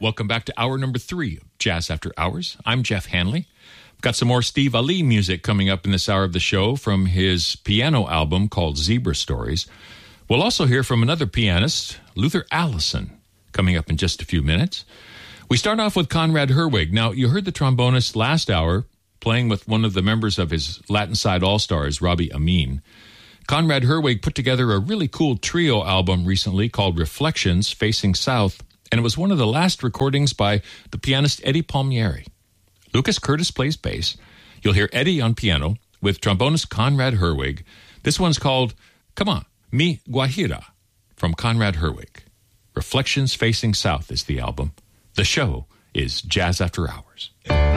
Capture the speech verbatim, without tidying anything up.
Welcome back to hour number three of Jazz After Hours. I'm Jeff Hanley. We've got some more Steve Ali music coming up in this hour of the show from his piano album called Zebra Stories. We'll also hear from another pianist, Luther Allison, coming up in just a few minutes. We start off with Conrad Herwig. Now, you heard the trombonist last hour playing with one of the members of his Latin Side All-Stars, Robbie Amin. Conrad Herwig put together a really cool trio album recently called Reflections Facing South, and it was one of the last recordings by the pianist Eddie Palmieri. Lucas Curtis plays bass. You'll hear Eddie on piano with trombonist Conrad Herwig. This one's called, come on, Mi Guajira, from Conrad Herwig. Reflections Facing South is the album. The show is Jazz After Hours.